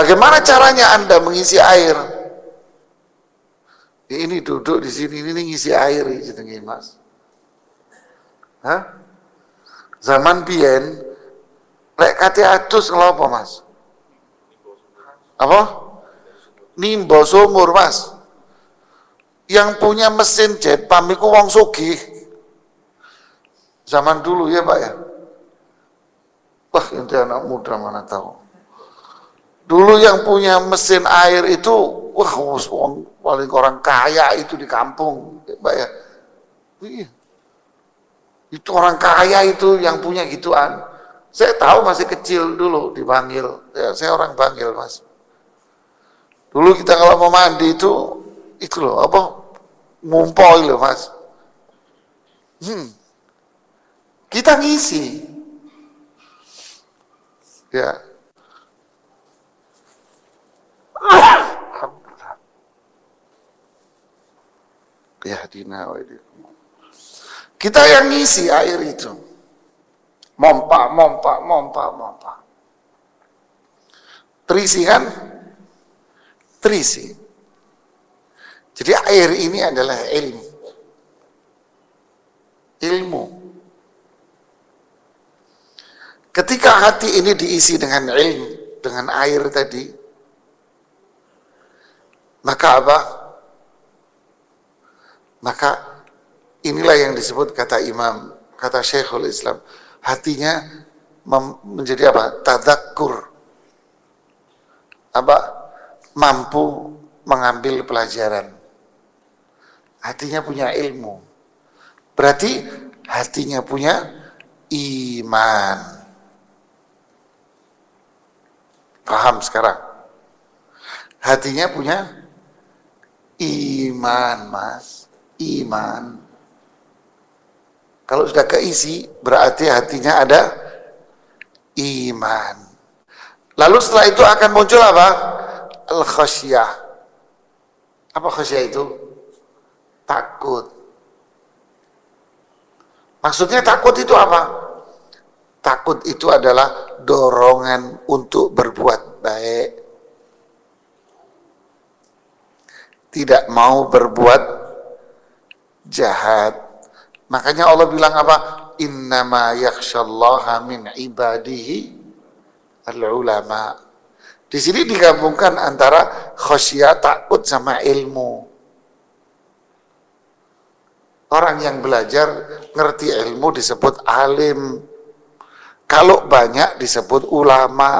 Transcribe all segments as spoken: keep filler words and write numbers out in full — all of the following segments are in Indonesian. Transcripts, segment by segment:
Bagaimana caranya Anda mengisi air? Ini duduk di sini, ini ngisi air jenenge Mas. Hah? Zaman biyen lek kate adus ngelopo Mas? Apa? Nimba sumur Mas. Yang punya mesin jet pump iku wong sugih. Zaman dulu ya Pak ya. Wah, itu anak muda mana tahu. Dulu yang punya mesin air itu, wah, wong paling orang kaya itu di kampung, ya, Pak ya. Iya. Itu orang kaya itu yang punya gituan. Saya tahu masih kecil dulu di Bangil. Ya, saya orang Bangil Mas. Dulu kita kalau mau mandi itu, itu loh apa? Ngumpoi loh Mas. Hmm. Kita ngisi. Ya. Alhamdulillah. Ya dina kita yang ngisi air itu. Mompa, mompa, mompa, mompa. Terisi kan? Terisi. Jadi air ini adalah ilmu. Ilmu. Ketika hati ini diisi dengan ilmu, dengan air tadi, maka apa? Maka inilah yang disebut kata Imam, kata Syekhul Islam, hatinya menjadi apa? Tadzakur. Apa? Mampu mengambil pelajaran. Hatinya punya ilmu. Berarti hatinya punya iman. Paham sekarang? Hatinya punya iman, Mas. Iman. Kalau sudah keisi, berarti hatinya ada iman. Lalu setelah itu akan muncul apa? Al-khasyah. Apa khasyah itu? Takut. Maksudnya takut itu apa? Takut itu adalah dorongan untuk berbuat baik. Tidak mau berbuat jahat. Makanya Allah bilang apa? Innama yakhsyallaha min ibadihi al-ulama. Di sini digabungkan antara khasyah, takut sama ilmu. Orang yang belajar ngerti ilmu disebut alim. Kalau banyak disebut ulama.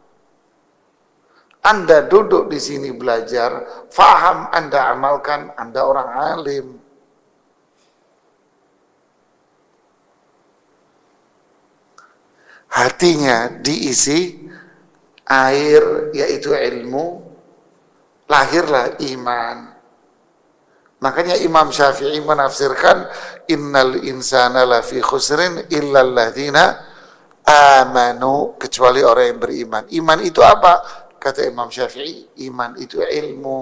Anda duduk di sini belajar, faham, Anda amalkan, Anda orang alim. Hatinya diisi air, yaitu ilmu, lahirlah iman. Makanya Imam Syafi'i menafsirkan, innal insana lafi khusrin illa alladhina amanu, kecuali orang yang beriman. Iman itu apa? Kata Imam Syafi'i, iman itu ilmu.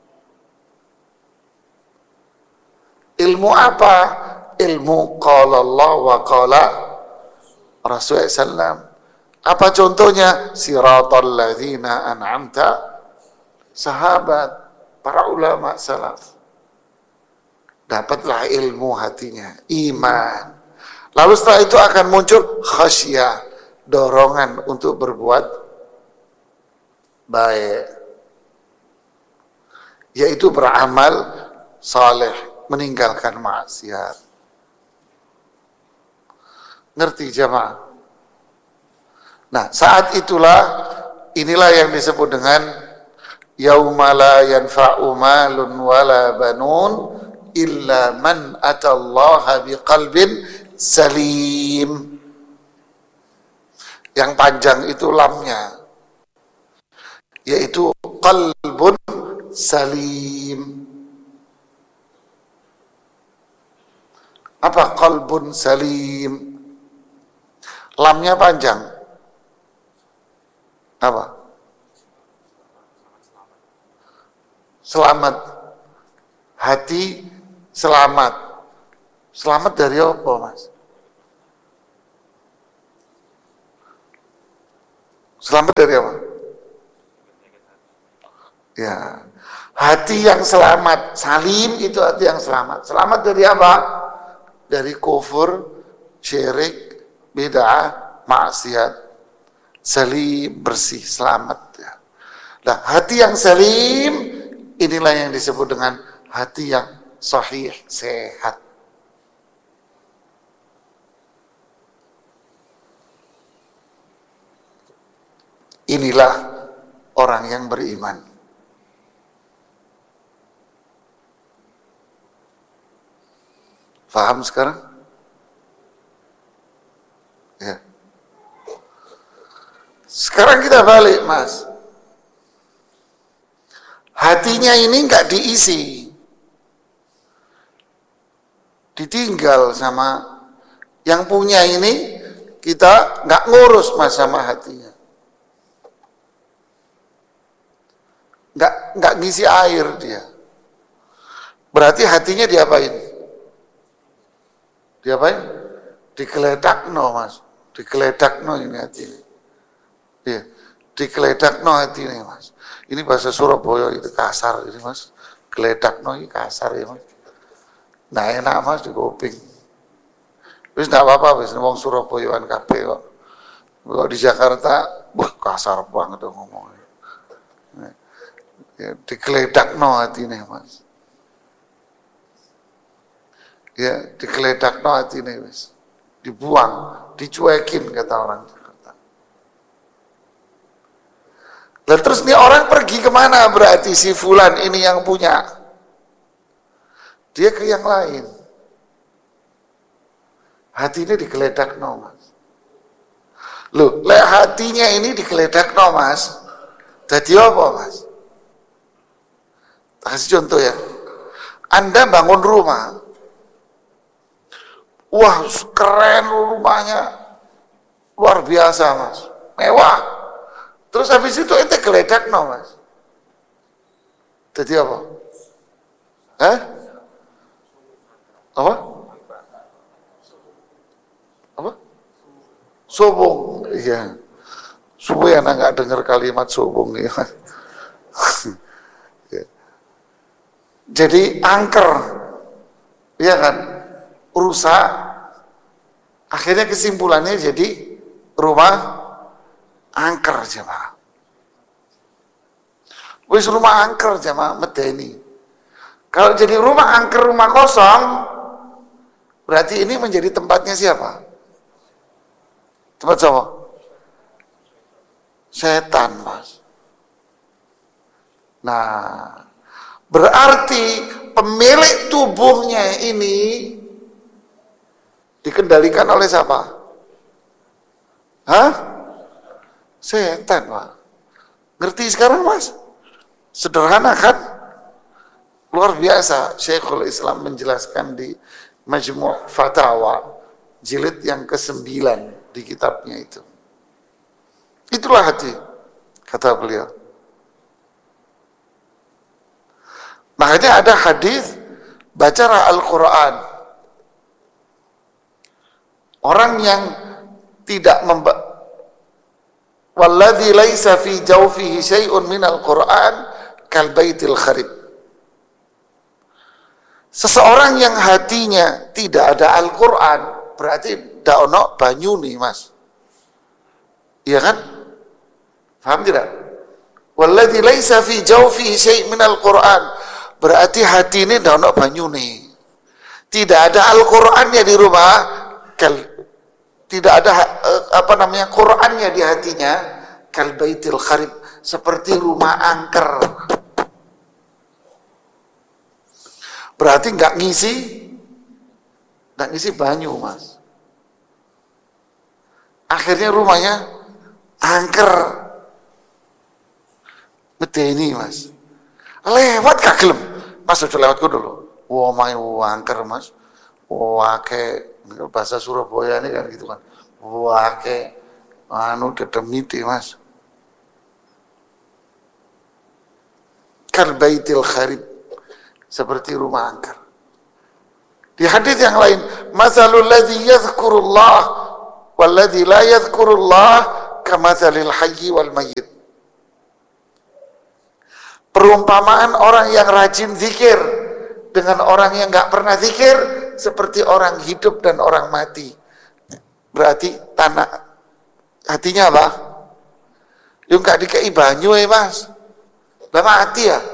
Ilmu apa? Ilmu qala Allah wa qala Rasulullah sallallahu alaihi wasallam. Apa contohnya? Siratal ladzina an'amta, sahabat, para ulama salaf. Dapatlah ilmu hatinya, iman. Lalu setelah itu akan muncul khasyah, dorongan untuk berbuat baik, yaitu beramal saleh, meninggalkan maksiat. Ngerti jamaah? Nah, saat itulah inilah yang disebut dengan yauma la yanfa'u malun wala banun illa man atallaha biqalbin salim. Yang panjang itu lamnya, yaitu qalbun salim. Apa qalbun salim? Lamnya panjang. Apa? Selamat. Hati selamat. Selamat dari apa, Mas? Selamat dari apa? Ya. Hati yang selamat, salim itu hati yang selamat. Selamat dari apa? Dari kufur, syirik, bid'ah, maksiat. Salim, bersih, selamat ya. Nah, hati yang salim inilah yang disebut dengan hati yang sahih, sehat. Inilah orang yang beriman. Paham sekarang? Ya. Sekarang kita balik, Mas. Hatinya ini nggak diisi, ditinggal sama yang punya ini. Kita nggak ngurus Mas sama hatinya, nggak nggak ngisi air dia. Berarti hatinya diapain? Diapain? Digeledak no Mas, digeledak no ini hati. Iya, digeledak no hati ini Mas. Ini bahasa Surabaya itu kasar ini Mas. Geledak no ini kasar ya Mas. Nah enak Mas di kuping. Wis enggak apa-apa wis wong Surabayaan kabeh kok. Kok di Jakarta wah kasar banget tuh ngomongnya. Ya, digeledak no hati ini Mas. Ya, digeledak no hati ini Mas. Dibuang, dicuekin kata orang Jakarta. Lah terus nih orang pergi kemana berarti si fulan ini yang punya? Dia ke yang lain. Hati ini digeledak no Mas. Loh, lek hatinya ini digeledak no Mas. Jadi apa Mas? Kasih contoh ya. Anda bangun rumah. Wah, keren rumahnya. Luar biasa Mas. Mewah. Terus habis itu ente geledak no Mas. Jadi apa? Hah? Apa? Apa? Sombong. Iya. Supaya anak nggak dengar kalimat sombong ya. Jadi angker. Iya kan? Rusak. Akhirnya kesimpulannya jadi rumah angker jemaah. Wis rumah angker jemaah medeni. Kalau jadi rumah angker, rumah kosong, berarti ini menjadi tempatnya siapa? Tempat siapa? Setan Mas. Nah, berarti pemilik tubuhnya ini dikendalikan oleh siapa? Hah? Setan Pak. Ngerti sekarang Mas? Sederhana kan? Luar biasa. Syekhul Islam menjelaskan di Majmu' Fatawa jilid yang kesembilan di kitabnya itu. Itulah hati, kata beliau. Makanya ada hadis, bacalah Al-Quran. Orang yang tidak memba walladzi laisa fi jawfihi syai'un minal Qur'an kal baitil kharib. Seseorang yang hatinya tidak ada Al-Quran berarti ndak ono banyu nih Mas. Iya kan? Paham tidak? Walladzi laisa fi jawfihi syai'un minal Qur'an berarti hati ini ndak ono banyu nih. Tidak ada Al-Qur'annya di rumah, kal, tidak ada apa namanya Qur'annya di hatinya, kal baitil kharib, seperti rumah angker. Berarti nggak ngisi, nggak ngisi banyu Mas. Akhirnya rumahnya angker, medeni Mas. Lewat kagelem, Mas udah lewatku dulu. Wah main angker Mas. Wah ke bahasa Surabaya ini kan gitu kan. Wah ke anu dedemiti Mas. Kal baitil kharib, seperti rumah angker. Di hadis yang lain, masalul ladzi yadhkurullah wal ladzi la yadhkurullah kamatsalil hayyi wal mayyit. Perumpamaan orang yang rajin zikir dengan orang yang nggak pernah zikir seperti orang hidup dan orang mati. Berarti tanah hatinya apa? Yung nggak dikei banyu ya mas, lah mati ya.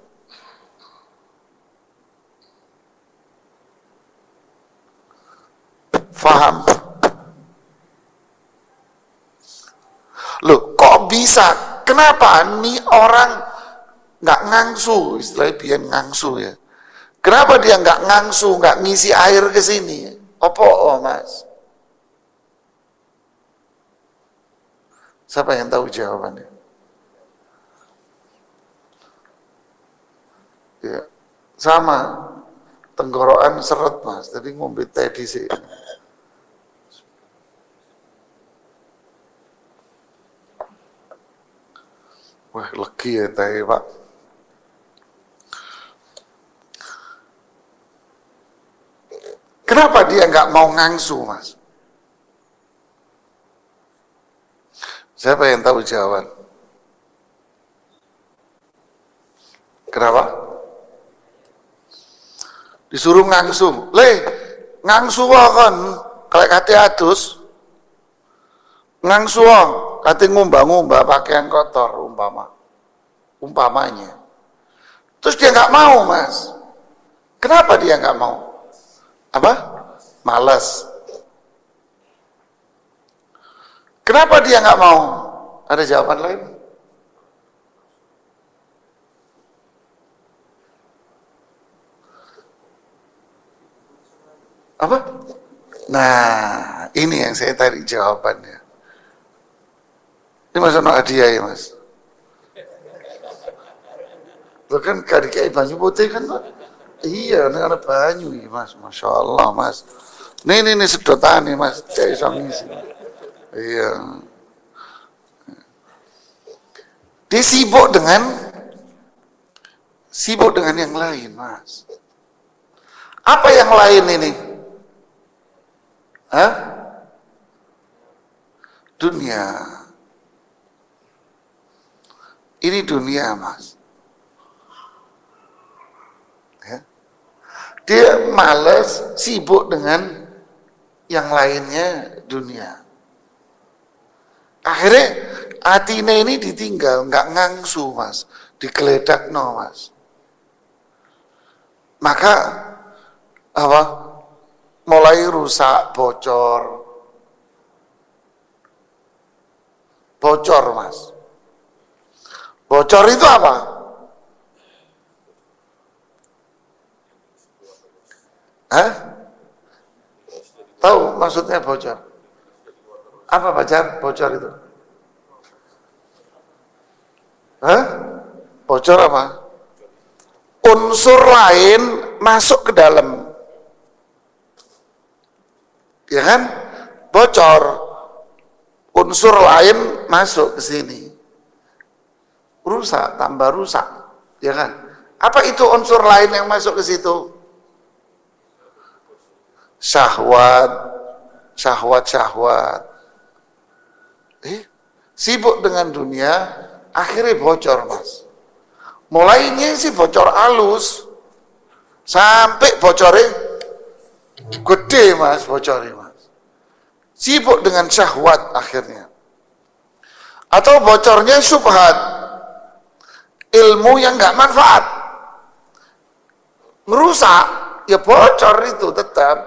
Faham? Loh, kok bisa? Kenapa nih orang nggak ngangsu, istilahnya biar ngangsu ya. Kenapa dia nggak ngangsu, nggak ngisi air ke sini? Apa oh mas? Siapa yang tahu jawabannya? Ya, sama tenggorokan seret mas, jadi ngombe teh di sini. Wah legi ya teh pak. Kenapa dia nggak mau ngangsu mas? Siapa yang tahu jawaban? Kenapa? Disuruh ngangsu. Le, ngangsu kan kalau kate adus. Ngangsu kate ngumbah-ngumbah pakaian kotor umpama. Umpamanya. Terus dia nggak mau, Mas. Kenapa dia nggak mau? Apa? Malas. Kenapa dia nggak mau? Ada jawaban lain? Apa? Nah, ini yang saya tarik jawabannya. Ini mas ono hadiah ya mas. Lo kan kadang banyu putih kan pak? Iya, ini ada banyu ya mas. Masya Allah mas. Nih nih nih sedotan nih mas. Saya bisa ngisi. Iya. Dia sibuk dengan sibuk dengan yang lain mas. Apa yang lain ini? Hah? Dunia. Ini dunia mas. Ya. Dia malas sibuk dengan yang lainnya dunia. Akhirnya hatinya ini ditinggal, nggak ngangsu mas, digeledak no mas. Maka apa? Mulai rusak, bocor, bocor mas. Bocor itu apa? Hah? Tahu maksudnya bocor? Apa pacar bocor itu? Hah? Bocor apa? Unsur lain masuk ke dalam. Ya kan? Bocor. Unsur lain masuk ke sini. Rusak, tambah rusak. Ya kan? Apa itu unsur lain yang masuk ke situ? Syahwat, syahwat, syahwat. Eh, sibuk dengan dunia, akhirnya bocor mas. Mulainya sih bocor halus, sampai bocornya gede mas, bocornya mas. Sibuk dengan syahwat akhirnya. Atau bocornya syubhat, ilmu yang nggak manfaat, merusak, ya bocor itu tetap.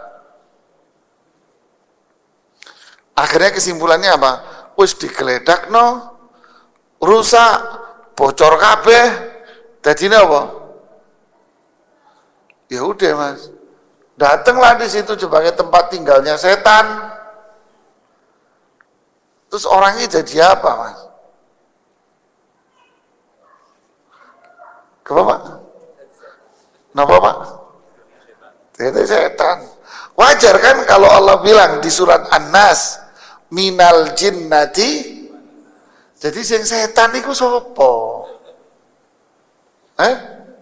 Akhirnya kesimpulannya apa? Wis digeledak no, rusak, bocor kabeh, dadine apa? Ya udah mas, datanglah di situ sebagai tempat tinggalnya setan. Terus orangnya jadi apa mas? Kenapa pak? Kenapa pak? Jadi setan. Wajar kan kalau Allah bilang di surat An-Nas, minal jinnati, jadi sing setan itu sopo? Eh?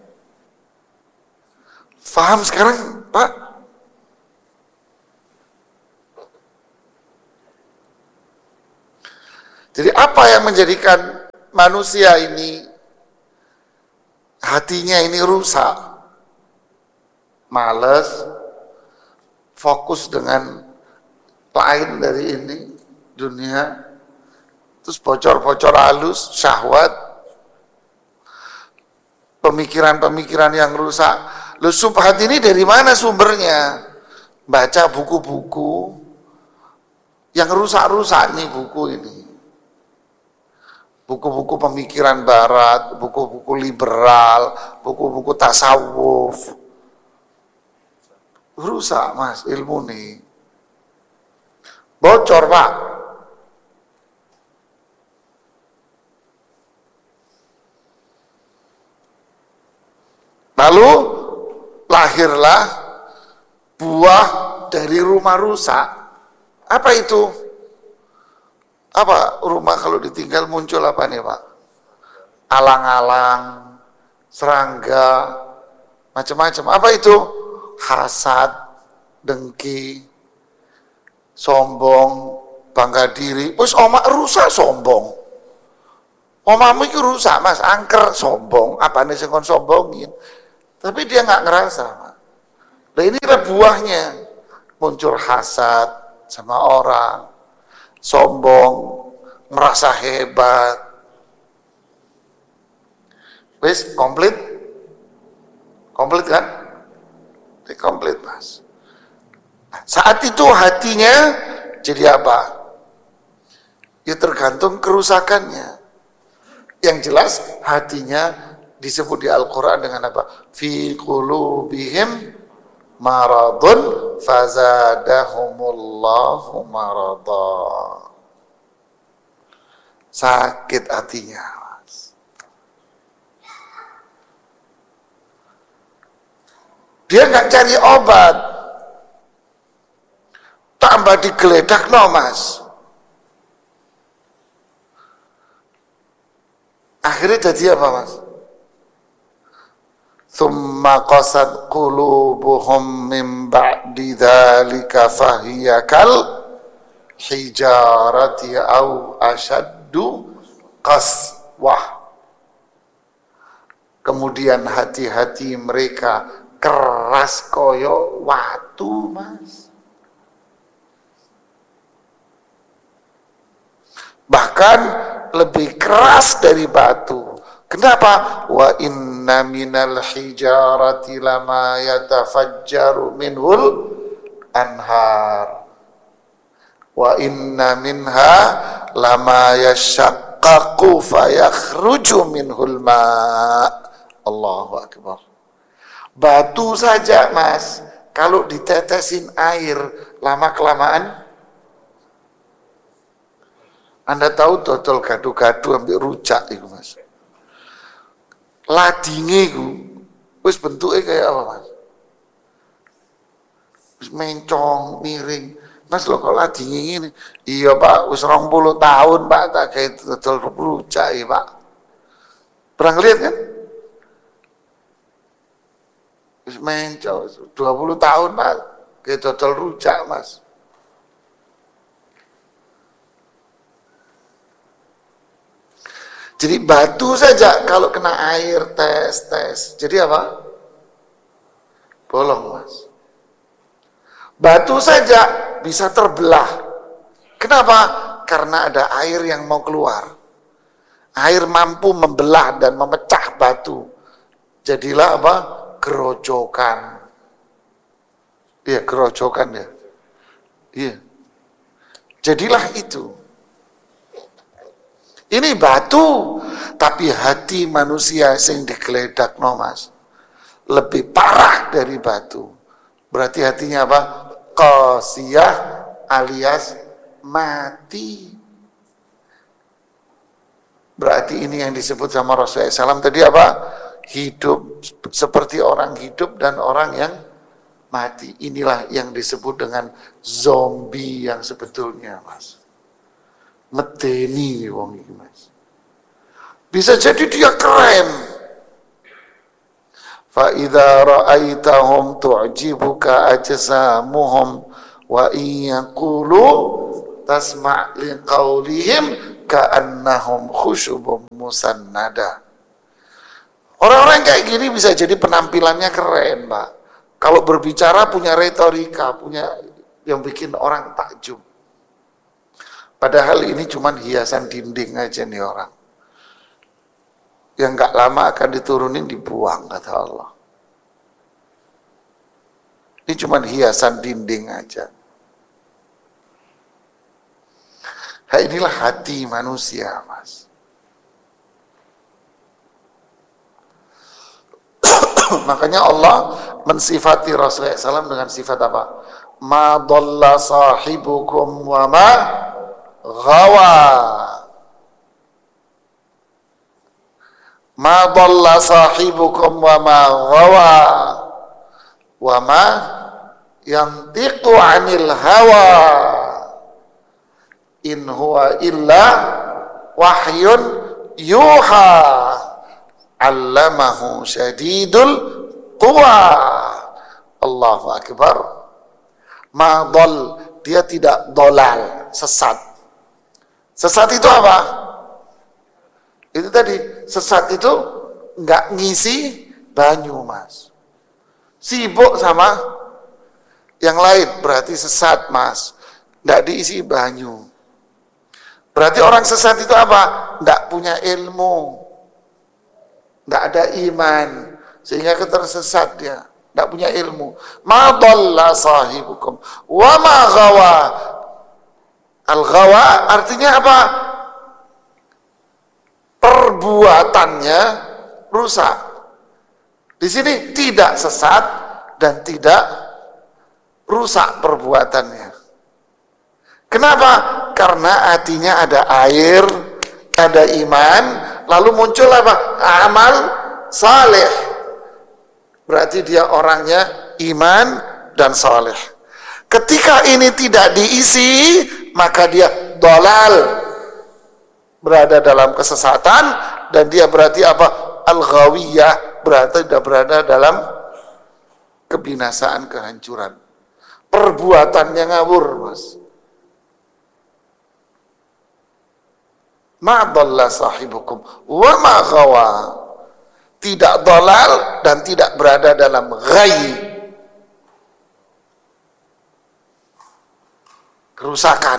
Faham sekarang pak? Jadi apa yang menjadikan manusia ini hatinya ini rusak, males, fokus dengan lain dari ini dunia, terus bocor-bocor halus, syahwat, pemikiran-pemikiran yang rusak. Loh, subhat ini dari mana sumbernya? Baca buku-buku yang rusak-rusak nih buku ini. Buku-buku pemikiran barat, buku-buku liberal, buku-buku tasawuf. Rusak mas ilmu nih. Bocor pak. Lalu lahirlah buah dari rumah rusak. Apa itu? Apa rumah kalau ditinggal muncul apa nih pak? Alang-alang, serangga, macam-macam. Apa itu? Hasad, dengki, sombong, bangga diri. Wes omak rusak sombong. Omamu itu rusak mas, angker sombong. Apa nih sing kon sombongin? Tapi dia nggak ngerasa. Nah inilah buahnya. Muncul hasad sama orang, sombong, merasa hebat. Wis komplit? Komplit kan? Komplit mas. Saat itu hatinya jadi apa? Ya tergantung kerusakannya. Yang jelas hatinya disebut di Al-Quran dengan apa? Fi qulubihim maradun fazadahumullahu marada. Sakit hatinya. Dia nggak cari obat, tambah digeledak no mas. Akhirnya jadi apa mas? Thumma qasad qulubuhum min ba'di dzalika fahiya kal hijarati au asyaddu qaswah. Kemudian hati-hati mereka keras koyo watu mas. Bahkan lebih keras dari batu. Kenapa? Wa inna minal hijarati lama yatafajjaru minhul anhar. Wa inna minha lama yashaqqaqu fayakhruju minhul ma'. Allahu akbar. Batu saja mas, kalau ditetesin air lama-kelamaan, Anda tahu dodol gadu-gadu ambil rujak itu mas. Ladinge itu, wis bentuknya kayak apa mas? Wis mencong, miring. Mas lo kok ladinge ini? Iya pak, wis rong puluh tahun pak, tak kayak dodol rujak ya pak. Pernah lihat kan? Wis mencong, dua puluh tahun pak, kayak dodol rujak mas. Jadi batu saja kalau kena air tes tes. Jadi apa? Bolong mas. Batu saja bisa terbelah. Kenapa? Karena ada air yang mau keluar. Air mampu membelah dan memecah batu. Jadilah apa? Gerojokan. Iya gerojokan ya. Iya. Jadilah itu. Ini batu, tapi hati manusia sing digeledak no mas, lebih parah dari batu. Berarti hatinya apa? Qasiyah alias mati. Berarti ini yang disebut sama Rasulullah shallallahu alaihi wasallam tadi apa? Hidup seperti orang hidup dan orang yang mati. Inilah yang disebut dengan zombie yang sebetulnya mas. Medeni wong iki mas. Bisa jadi dia keren. Fa idza ra'aitahum tu'jibuka ajsamuhum wa in yaqulu tasma' liqaulihim ka'annahum khusyubun musannada. Orang-orang kayak gini bisa jadi penampilannya keren, Pak. Kalau berbicara punya retorika, punya yang bikin orang takjub. Padahal ini cuma hiasan dinding aja nih orang. Yang gak lama akan diturunin dibuang, kata Allah. Ini cuma hiasan dinding aja. Nah, inilah hati manusia, Mas. Makanya Allah mensifati Rasulullah shallallahu alaihi wasallam dengan sifat apa? Ma dhalla sahibukum wa ma ghawa. Ma dhalla sahibukum wa ma ghawa. Wa ma yantiqu 'anil hawa. In huwa illa wahyun yuha. Allamahu syadidul quwa. Allahu akbar. Ma dhal, dia tidak dolal, sesat. Sesat itu apa? Itu tadi, sesat itu enggak ngisi banyu, Mas. Sibuk sama yang lain, berarti sesat, Mas. Enggak diisi banyu. Berarti orang sesat itu apa? Enggak punya ilmu. Enggak ada iman. Sehingga ketersesat dia. Enggak punya ilmu. Ma dhalla sahibukum wa ma ghawa. Al-ghawa artinya apa? Perbuatannya rusak. Di sini tidak sesat dan tidak rusak perbuatannya. Kenapa? Karena hatinya ada air, ada iman, lalu muncul apa? Amal saleh. Berarti dia orangnya iman dan saleh. Ketika ini tidak diisi, maka dia dolal, berada dalam kesesatan, dan dia berarti apa? Al-ghawiyah, berarti dia berada dalam kebinasaan, kehancuran. Perbuatannya ngawur, Mas. Ma dhalla sahibukum wa ma ghawa. Tidak dolal dan tidak berada dalam ghai, kerusakan.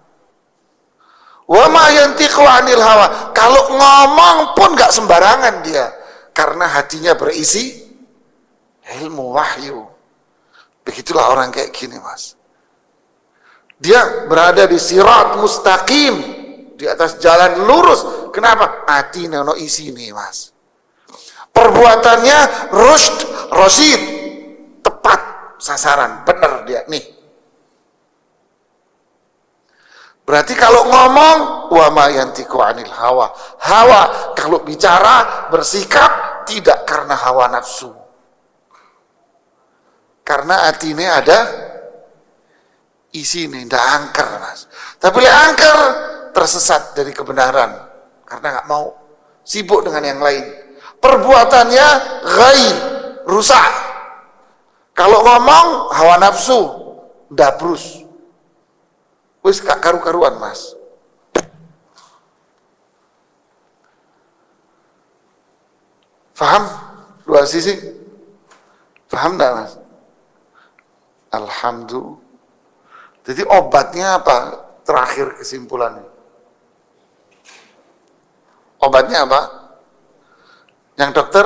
Wa ma yantiqu 'anil hawa. Kalau ngomong pun gak sembarangan dia, karena hatinya berisi ilmu wahyu. Begitulah orang kayak gini, Mas. Dia berada di sirat mustaqim, di atas jalan lurus. Kenapa? Hati nono isi nih, Mas. Perbuatannya rusyd, rosid, tepat sasaran, benar dia nih. Berarti kalau ngomong wa ma yantiqu 'anil hawa. Hawa kalau bicara, bersikap tidak karena hawa nafsu. Karena hati ini ada isi nih, ndak angker, Mas. Tapi le angker tersesat dari kebenaran karena nggak mau, sibuk dengan yang lain. Perbuatannya ghaib, rusak. Kalau ngomong hawa nafsu, dabrus. Wis gak karu-karuan, Mas. Faham? Dua sisi. Faham enggak, Mas? Alhamdulillah. Jadi obatnya apa? Terakhir kesimpulannya. Obatnya apa? Yang dokter,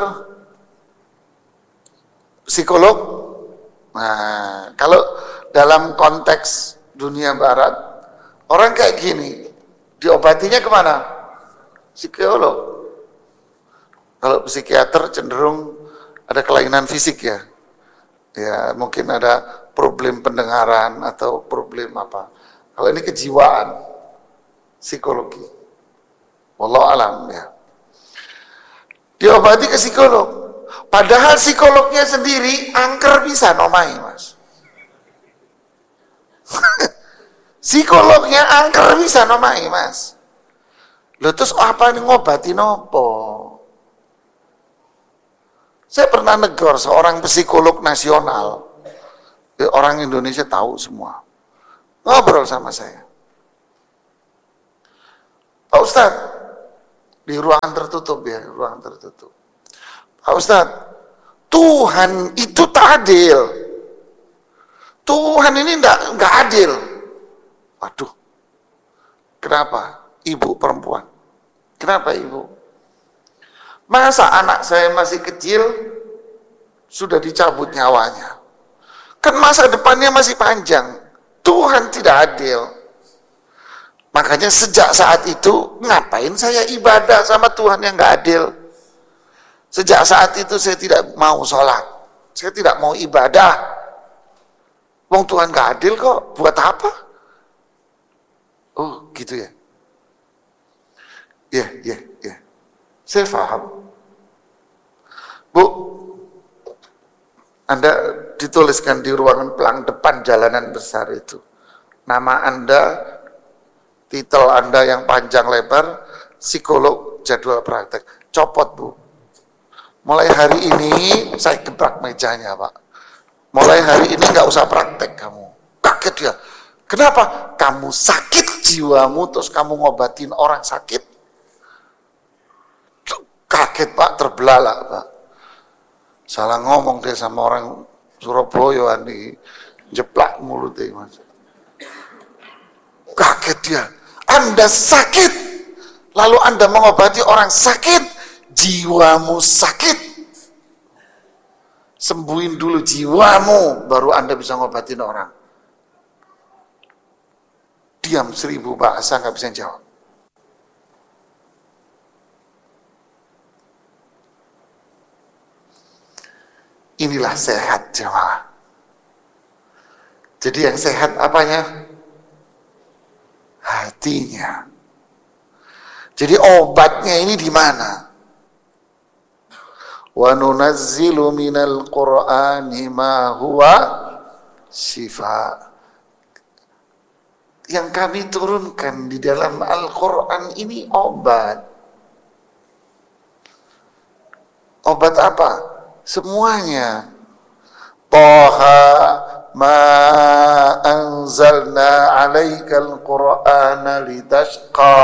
psikolog. Nah, kalau dalam konteks dunia barat, orang kayak gini, diobatinya kemana? Psikolog. Kalau psikiater cenderung ada kelainan fisik ya. Ya, mungkin ada problem pendengaran atau problem apa. Kalau ini kejiwaan, psikologi. Wallahu alam ya. Diobati ke psikolog. Padahal psikolognya sendiri angker bisa nomai, Mas. Psikolognya angker bisa nomai, Mas. Loh, terus apa ini ngobati nopo? Saya pernah negor seorang psikolog nasional. Orang Indonesia tahu semua. Ngobrol sama saya. Pak Ustadz, di ruangan tertutup ya, ruangan tertutup. Pak Ustadz, Tuhan itu tak adil. Tuhan ini enggak, enggak adil. Waduh, kenapa? Ibu perempuan. Kenapa ibu? Masa anak saya masih kecil, sudah dicabut nyawanya? Kan masa depannya masih panjang. Tuhan tidak adil. Makanya sejak saat itu, ngapain saya ibadah sama Tuhan yang enggak adil? Sejak saat itu saya tidak mau sholat. Saya tidak mau ibadah. Wong Tuhan gak adil kok, buat apa? Oh gitu ya. Ya, ya, ya. Saya paham. Bu, Anda dituliskan di ruangan pelang depan jalanan besar itu. Nama Anda, titel Anda yang panjang lebar, psikolog jadwal praktek. Copot, Bu. Mulai hari ini saya gebrak mejanya, Pak. Mulai hari ini nggak usah praktek kamu. Kaget dia. Kenapa? Kamu sakit jiwamu terus kamu ngobatin orang sakit. Kaget Pak, terbelalak Pak. Salah ngomong dia sama orang Surabaya di jeplak mulutnya Mas. Kaget dia. Anda sakit, lalu Anda mengobati orang sakit, jiwamu sakit. Sembuhin dulu jiwamu, baru Anda bisa ngobatin orang. Diam seribu bahasa nggak bisa jawab. Inilah sehat jemaah. Jadi yang sehat apanya? Hatinya. Jadi obatnya ini di mana? Wa nunazzilu minal Qur'ani ma huwa shifa. Yang kami turunkan di dalam Al-Qur'an ini obat. Obat apa? Semuanya. Taha ma anzalna 'alaikal Qur'ana litashqa.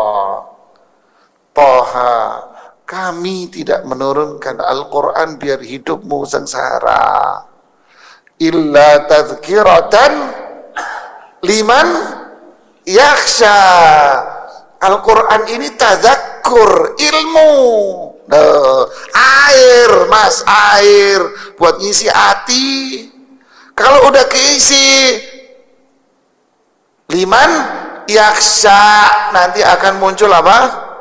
Taha, kami tidak menurunkan Al-Quran biar hidupmu sengsara. Illa tazkiratan liman yakhsha. Al-Quran ini tazakkur, ilmu. Nah, air mas, air buat ngisi hati. Kalau udah keisi liman yakhsha, nanti akan muncul apa?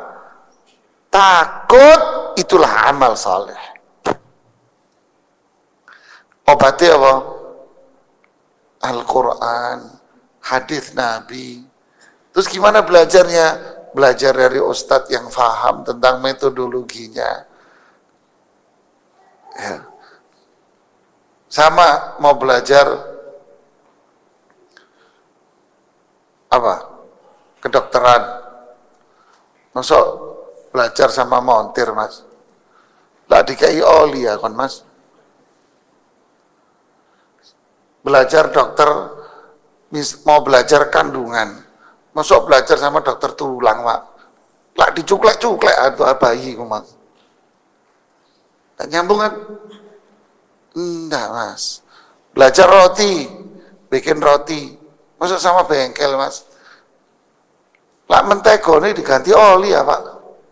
Takut. Itulah amal saleh. Obatnya apa? Al-Quran, hadis Nabi. Terus gimana belajarnya? Belajar dari ustadz yang paham tentang metodologinya. Ya. Sama mau belajar apa? Kedokteran. Masuk belajar sama montir mas. Lah dikai oli ya kon mas. Belajar dokter, mau belajar kandungan. Masuk belajar sama dokter tulang pak. Lah dicuklek-cuklek atau bayi mas. Tak nyambung kan? Enggak mas. Belajar roti, bikin roti. Masuk sama bengkel mas. Lah mentego ini diganti oli ya pak.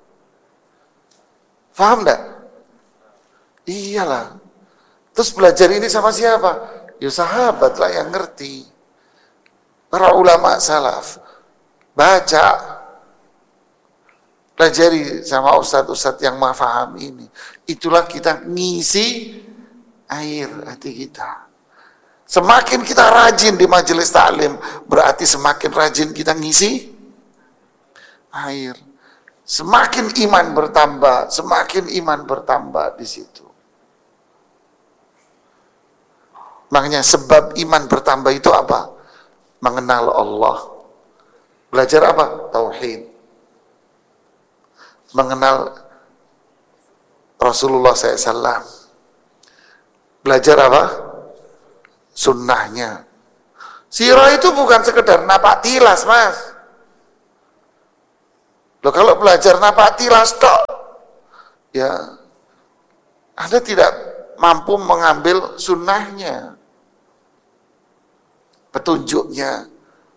Paham enggak? Iyalah. Terus belajar ini sama siapa? Ya sahabat lah yang ngerti. Para ulama salaf. Baca. Pelajari sama ustadz-ustadz yang paham ini. Itulah kita ngisi air hati kita. Semakin kita rajin di majelis taklim, berarti semakin rajin kita ngisi air. Semakin iman bertambah, semakin iman bertambah di situ. Makanya sebab iman bertambah itu apa? Mengenal Allah. Belajar apa? Tauhid. Mengenal Rasulullah shallallahu alaihi wasallam. Belajar apa? Sunnahnya. Sirah itu bukan sekedar napak tilas mas. Loh kalau belajar napak tilas tok, ya Anda tidak mampu mengambil sunnahnya, petunjuknya.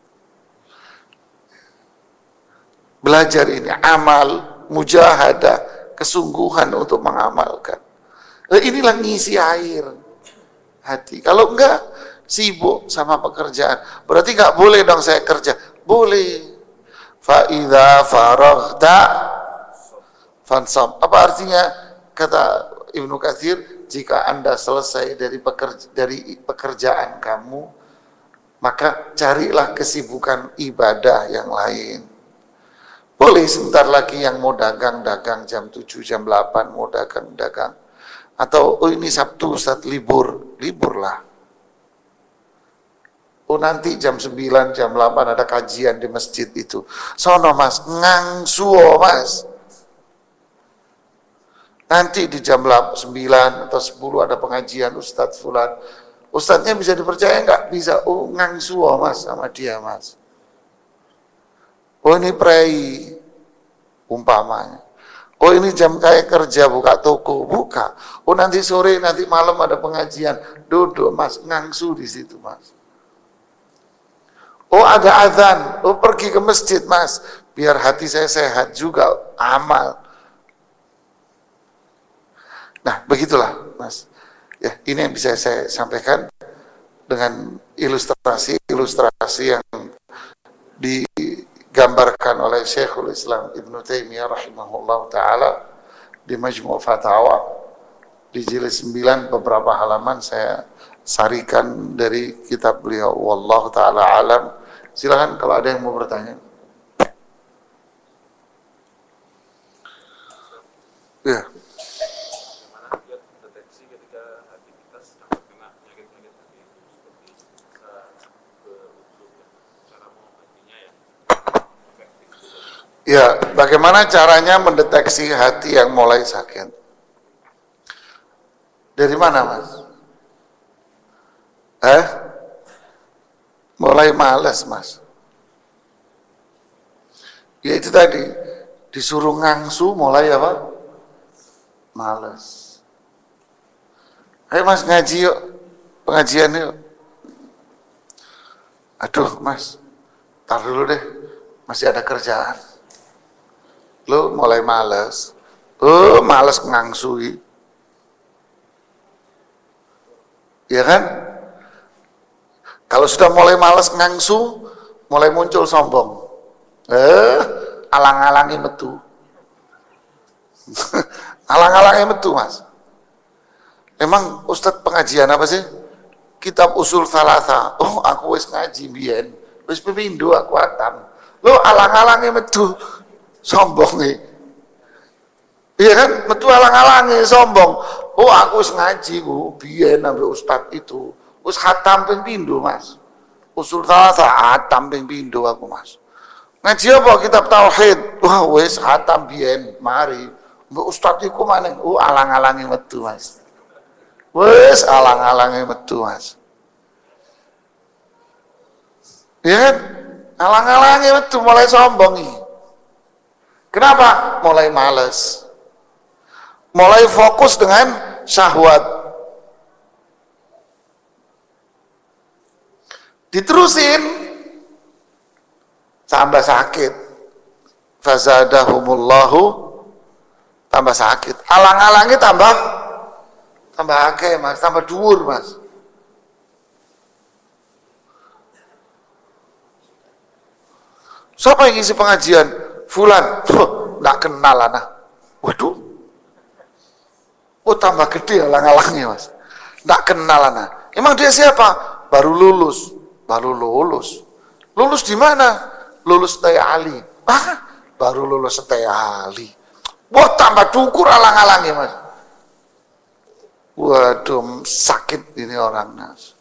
Belajar ini amal, mujahadah, kesungguhan untuk mengamalkan. Nah, inilah ngisi air hati. Kalau enggak, sibuk sama pekerjaan. Berarti enggak boleh dong saya kerja. Boleh. Fa idza faraghta fansab. Apa artinya? Kata Ibnu Katsir, jika Anda selesai dari pekerja, dari pekerjaan kamu, maka carilah kesibukan ibadah yang lain. Boleh sebentar lagi yang mau dagang-dagang jam tujuh, jam delapan mau dagang-dagang. Atau oh ini Sabtu Ustaz libur, liburlah. Oh nanti jam sembilan, jam delapan ada kajian di masjid itu. Sono mas, ngangsuo mas. Nanti di jam sembilan atau sepuluh ada pengajian Ustadz Fulan. Ustadznya bisa dipercaya enggak? Bisa. Oh ngangsuo mas sama dia mas. Oh ini prei umpamanya. Oh ini jam kayak kerja buka toko, buka. Oh nanti sore, nanti malam ada pengajian, duduk mas, ngangsu di situ mas. Oh ada azan, oh pergi ke masjid mas, biar hati saya sehat juga, amal. Nah begitulah mas. Ya ini yang bisa saya sampaikan dengan ilustrasi-ilustrasi yang digambarkan oleh Syekhul Islam Ibnu Taimiyah rahimahullah ta'ala di Majmu' Fatawa di jilid sembilan, beberapa halaman saya sarikan dari kitab beliau. Wallahu ta'ala alam. Silakan kalau ada yang mau bertanya. Ya. Ya, bagaimana caranya mendeteksi hati yang mulai sakit? Dari mana, Mas? Eh? Mulai malas, Mas. Ya itu tadi, disuruh ngangsu mulai apa? Malas. Ayo Mas ngaji yuk, pengajian yuk. Aduh, Mas, tar dulu deh, masih ada kerjaan. Lo mulai malas, oh malas ngangsui, ya kan? Kalau sudah mulai malas ngangsu, mulai muncul sombong, eh alang-alangi metu, alang-alangi metu mas. Emang Ustadz pengajian apa sih? Kitab Usul Thalatha. Oh aku wis ngaji biyen, wis pemindo aku atam. Lo alang-alangi metu. Sombong nih, iya kan? Metu alang-alangi sombong. Oh aku harus ngaji ku, biyen ambil ustad itu, us khatam ping pindho mas. Usul Thalatha khatam ping pindho aku mas. Ngaji apa? Kitab Tauhid. Wah wes khatam biyen, mari. Mbak ustad iku maneh, oh alang-alangi metu mas. Wes alang-alangi metu mas. Iya kan? Alang-alangi metu mulai sombong nih. Kenapa? Mulai males. Mulai fokus dengan syahwat. Diterusin tambah sakit. Fazadahumullahu tambah sakit. Alang-alangi tambah tambah akeh mas, tambah dhuwur mas. Siapa yang ngisi pengajian? Fulan, nggak kenal anak. Waduh, oh tambah gede alang-alangnya mas. Nggak kenal anak. Emang dia siapa? Baru lulus, baru lulus. Lulus di mana? Lulus T Ali. Ah, baru lulus T Ali. Wah tambah dukur alang-alangnya mas. Waduh, sakit ini orang mas.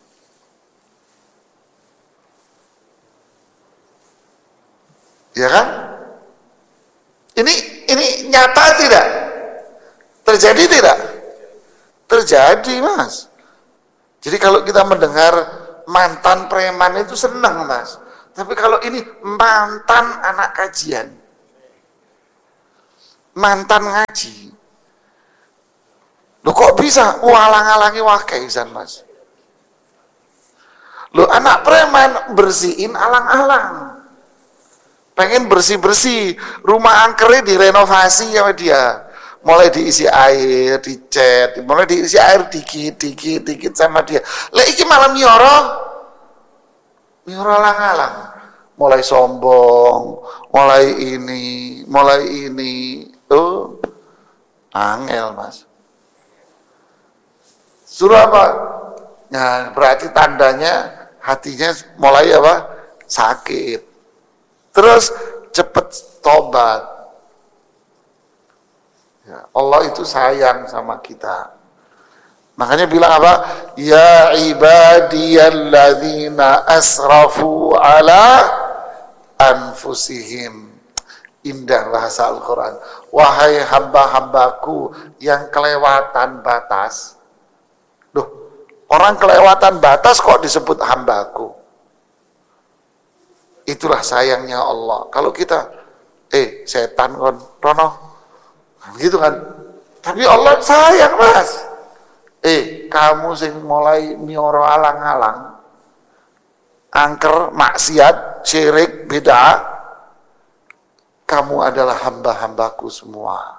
Ya kan? Ini ini nyata tidak? Terjadi tidak? Terjadi mas. Jadi kalau kita mendengar mantan preman itu senang mas. Tapi kalau ini mantan anak kajian, mantan ngaji, Loh kok bisa? Walang-alangi wakai San Mas. Loh anak preman bersihin alang-alang. Pengen bersih-bersih. Rumah angkernya direnovasi sama dia. Mulai diisi air, dicat, mulai diisi air dikit, dikit, dikit sama dia. Lah iki malam nyoro. Nyoro alang-alang. Mulai sombong, mulai ini, mulai ini. Tuh. Angel Mas. Suruh apa? Nah, berarti tandanya hatinya mulai apa? Sakit. Terus cepet tobat. Ya, Allah itu sayang sama kita. Makanya bilang apa? Ya ibadiyalladzina asrafu ala anfusihim. Indah bahasa Al-Quran. Wahai hamba-hambaku yang kelewatan batas. Duh, orang kelewatan batas kok disebut hambaku. Itulah sayangnya Allah. Kalau kita, eh setan kon, rono, gitu kan. Tapi Allah sayang Mas. Eh, kamu sing mulai mioro alang-alang, angker, maksiat, syirik, bid'ah, kamu adalah hamba-hambaku semua.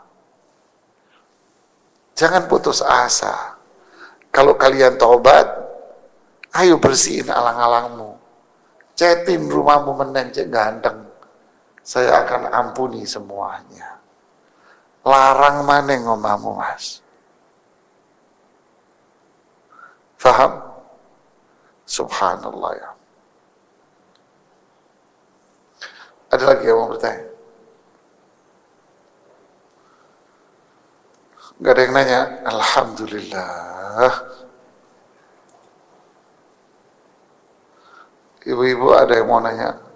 Jangan putus asa. Kalau kalian taubat, ayo bersihin alang-alangmu. Cetin rumahmu meneng cek ganteng. Saya akan ampuni semuanya. Larang maneng omahmu Mas. Faham? Subhanallah ya. Ada lagi yang mau bertanya? Gak ada yang nanya? Alhamdulillah. Ibu-ibu ada yang mau nanya?